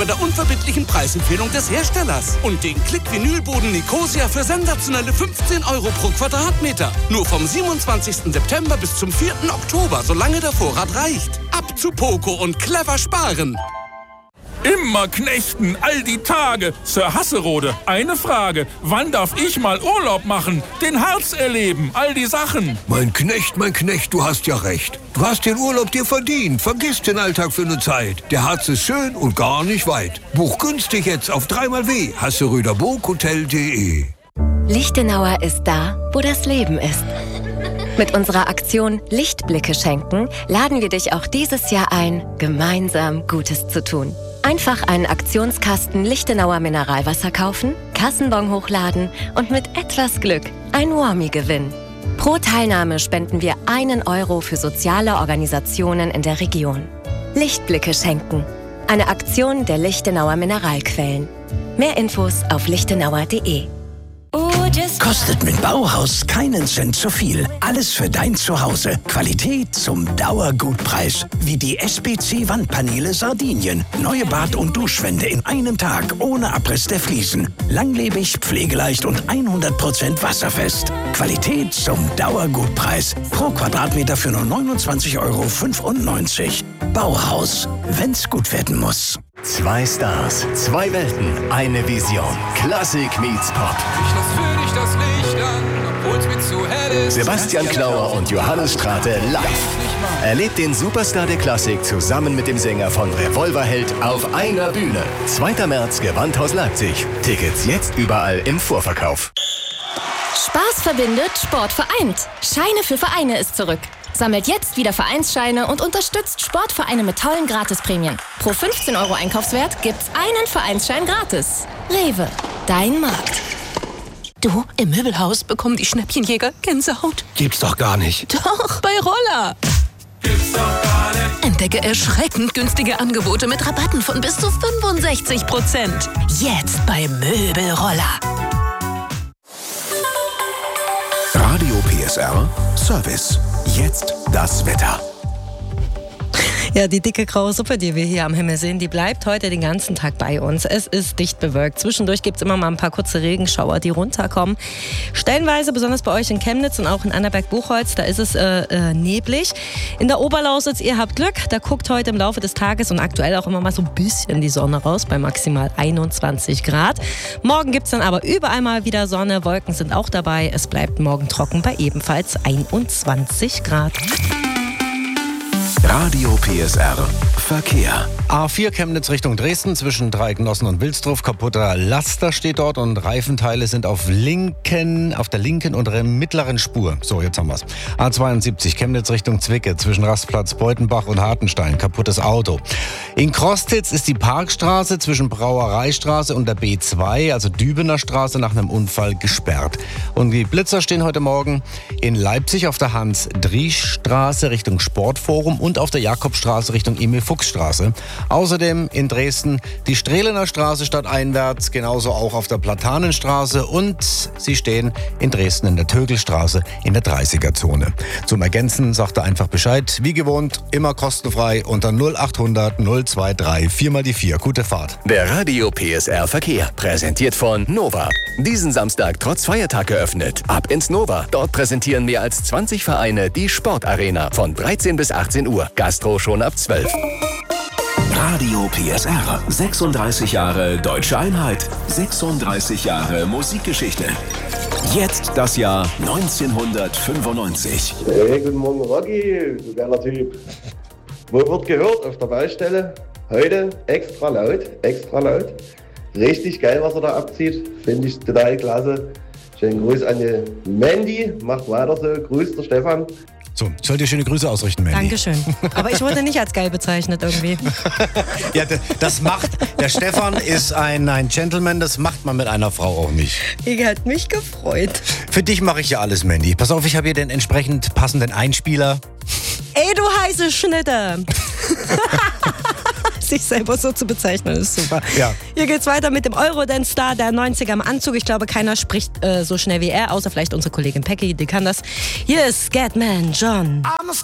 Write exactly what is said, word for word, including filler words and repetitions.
der unverbindlichen Preisempfehlung des Herstellers. Und den Klick-Vinylboden Nicosia für sensationelle fünfzehn Euro pro Quadratmeter. Nur vom siebenundzwanzigsten September bis zum vierten Oktober, solange der Vorrat reicht. Ab zu Poco und clever sparen. Immer knechten, all die Tage. Sir Hasserode, eine Frage. Wann darf ich mal Urlaub machen? Den Harz erleben, all die Sachen. Mein Knecht, mein Knecht, du hast ja recht. Du hast den Urlaub dir verdient. Vergiss den Alltag für eine Zeit. Der Harz ist schön und gar nicht weit. Buch günstig jetzt auf dreimal W. Hasseröderburghotel punkt de. Lichtenauer ist da, wo das Leben ist. Mit unserer Aktion Lichtblicke schenken laden wir dich auch dieses Jahr ein, gemeinsam Gutes zu tun. Einfach einen Aktionskasten Lichtenauer Mineralwasser kaufen, Kassenbon hochladen und mit etwas Glück ein Warmie gewinnen. Pro Teilnahme spenden wir einen Euro für soziale Organisationen in der Region. Lichtblicke schenken. Eine Aktion der Lichtenauer Mineralquellen. Mehr Infos auf lichtenauer punkt de. Kostet mit Bauhaus keinen Cent zu viel. Alles für dein Zuhause. Qualität zum Dauergutpreis. Wie die S B C-Wandpaneele Sardinien. Neue Bad- und Duschwände in einem Tag. Ohne Abriss der Fliesen. Langlebig, pflegeleicht und hundert Prozent wasserfest. Qualität zum Dauergutpreis. Pro Quadratmeter für nur neunundzwanzig Euro fünfundneunzig. Bauhaus. Wenn's gut werden muss. Zwei Stars, zwei Welten, eine Vision. Klassik meets Pop. Ich lass für dich das Licht an, obwohl's mir zu hell ist. Sebastian Knauer und Johannes Strate live. Erlebt den Superstar der Klassik zusammen mit dem Sänger von Revolverheld auf einer Bühne. zweiter März, Gewandhaus Leipzig. Tickets jetzt überall im Vorverkauf. Spaß verbindet, Sport vereint. Scheine für Vereine ist zurück. Sammelt jetzt wieder Vereinsscheine und unterstützt Sportvereine mit tollen Gratisprämien. Pro fünfzehn Euro Einkaufswert gibt's einen Vereinsschein gratis. Rewe, dein Markt. Du, im Möbelhaus bekommen die Schnäppchenjäger Gänsehaut. Gibt's doch gar nicht. Doch, bei Roller. Gibt's doch gar nicht. Entdecke erschreckend günstige Angebote mit Rabatten von bis zu fünfundsechzig Prozent. Jetzt bei Möbelroller. Radio P S R Service. Jetzt das Wetter. Ja, die dicke graue Suppe, die wir hier am Himmel sehen, die bleibt heute den ganzen Tag bei uns. Es ist dicht bewölkt. Zwischendurch gibt es immer mal ein paar kurze Regenschauer, die runterkommen. Stellenweise, besonders bei euch in Chemnitz und auch in Annaberg-Buchholz, da ist es äh, äh, neblig. In der Oberlausitz, ihr habt Glück, da guckt heute im Laufe des Tages und aktuell auch immer mal so ein bisschen die Sonne raus, bei maximal einundzwanzig Grad. Morgen gibt es dann aber überall mal wieder Sonne, Wolken sind auch dabei. Es bleibt morgen trocken bei ebenfalls einundzwanzig Grad. Radio P S R Verkehr. A vier Chemnitz Richtung Dresden zwischen Dreiecknossen und Wilsdruf. Kaputter Laster steht dort und Reifenteile sind auf linken, auf der linken und mittleren Spur. So, jetzt haben wir's. A zweiundsiebzig Chemnitz Richtung Zwicke zwischen Rastplatz Beutenbach und Hartenstein. Kaputtes Auto. In Krostitz ist die Parkstraße zwischen Brauereistraße und der B zwei, also Dübener Straße, nach einem Unfall gesperrt. Und die Blitzer stehen heute Morgen in Leipzig auf der Hans-Driesch-Straße Richtung Sportforum und auf der Jakobstraße Richtung Emil-Fuchs-Straße. Außerdem in Dresden die Strehlener Straße stadteinwärts, genauso auch auf der Platanenstraße und sie stehen in Dresden in der Tögelstraße in der dreißiger-Zone. Zum Ergänzen sagt er einfach Bescheid. Wie gewohnt, immer kostenfrei unter null achthundert null drei vier mal die vier. Gute Fahrt. Der Radio P S R Verkehr, präsentiert von Nova. Diesen Samstag trotz Feiertag geöffnet. Ab ins Nova. Dort präsentieren mehr als zwanzig Vereine die Sportarena von dreizehn bis achtzehn Uhr. Gastro schon ab zwölf. Radio P S R. sechsunddreißig Jahre Deutsche Einheit. sechsunddreißig Jahre Musikgeschichte. Jetzt das Jahr neunzehnhundertfünfundneunzig. Hey, guten Morgen, Rocky, du geiler Typ. Wo wird gehört? Auf der Baustelle. Heute extra laut, extra laut. Richtig geil, was er da abzieht. Finde ich total klasse. Schönen Gruß an die Mandy. Macht weiter so. Grüß der Stefan. So, ich soll dir schöne Grüße ausrichten, Mandy. Dankeschön. Aber ich wurde nicht als geil bezeichnet irgendwie. Ja, das macht, der Stefan ist ein, ein Gentleman, das macht man mit einer Frau auch nicht. Ich hat mich gefreut. Für dich mache ich ja alles, Mandy. Pass auf, ich habe hier den entsprechend passenden Einspieler. Ey, du heiße Schnitte. Sich selber so zu bezeichnen, ist super. Ja. Hier geht's weiter mit dem Eurodance-Star der neunziger im Anzug. Ich glaube, keiner spricht äh, so schnell wie er, außer vielleicht unsere Kollegin Peggy, die kann das. Hier ist Scatman John.